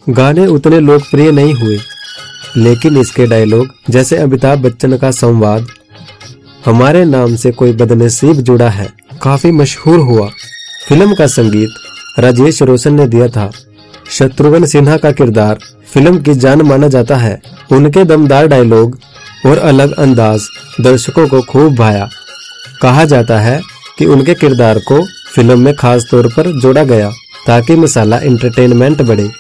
गाने उतने लोकप्रिय नहीं हुए, लेकिन इसके डायलॉग जैसे अमिताभ बच्चन का संवाद हमारे नाम से कोई बदनसीब जुड़ा है काफी मशहूर हुआ। फिल्म का संगीत राजेश रोशन ने दिया था। शत्रुघ्न सिन्हा का किरदार फिल्म की जान माना जाता है। उनके दमदार डायलॉग और अलग अंदाज दर्शकों को खूब भाया। कहा जाता है कि उनके किरदार को फिल्म में खास तौर पर जोड़ा गया ताकि मसाला एंटरटेनमेंट बढ़े।